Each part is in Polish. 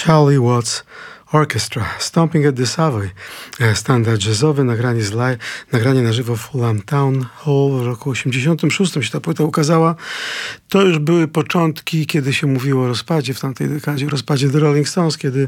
Charlie Watts Orchestra, Stomping at the Savoy, standard jazzowy, nagranie na żywo w Fulham Town Hall w roku 86 się ta płyta ukazała. To już były początki, kiedy się mówiło o rozpadzie w tamtej dekadzie, o rozpadzie The Rolling Stones, kiedy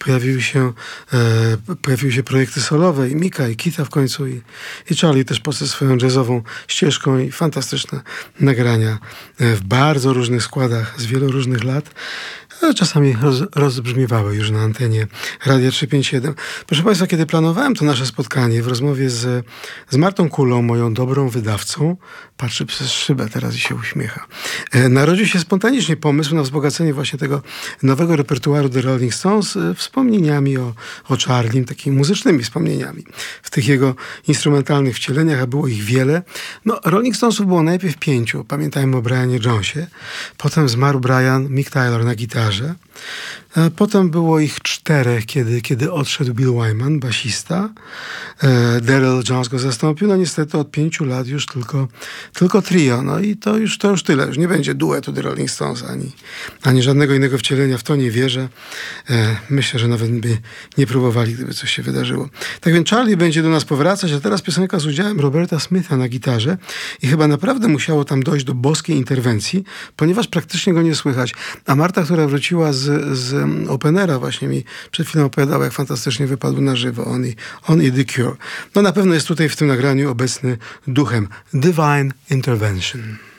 pojawiły się projekty solowe i Micka, i Keitha w końcu, i Charlie też poszedł swoją jazzową ścieżką i fantastyczne nagrania w bardzo różnych składach z wielu różnych lat. Czasami rozbrzmiewały już na antenie Radia 357. Proszę Państwa, kiedy planowałem to nasze spotkanie w rozmowie z Martą Kulą, moją dobrą wydawcą, patrzy przez szybę teraz i się uśmiecha, narodził się spontanicznie pomysł na wzbogacenie właśnie tego nowego repertuaru The Rolling Stones wspomnieniami o Charliem, takimi muzycznymi wspomnieniami w tych jego instrumentalnych wcieleniach, a było ich wiele. No, Rolling Stonesów było najpierw 5, pamiętajmy o Brianie Jonesie, potem zmarł Mick Taylor na gitarze, potem było ich 4, kiedy odszedł Bill Wyman, basista. Daryl Jones go zastąpił. No niestety od 5 lat już tylko trio. No i to już tyle. Już nie będzie duetu The Rolling Stones, ani żadnego innego wcielenia. W to nie wierzę. Myślę, że nawet by nie próbowali, gdyby coś się wydarzyło. Tak więc Charlie będzie do nas powracać, a teraz piosenka z udziałem Roberta Smitha na gitarze i chyba naprawdę musiało tam dojść do boskiej interwencji, ponieważ praktycznie go nie słychać. A Marta, która wróciła z openera, właśnie mi przed chwilą opowiadała, jak fantastycznie wypadł na żywo on i The Cure. No na pewno jest tutaj w tym nagraniu obecny duchem Divine Intervention.